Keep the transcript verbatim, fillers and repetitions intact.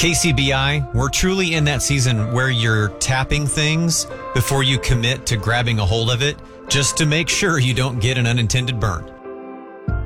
K C B I, we're truly in that season where you're tapping things before you commit to grabbing a hold of it, just to make sure you don't get an unintended burn.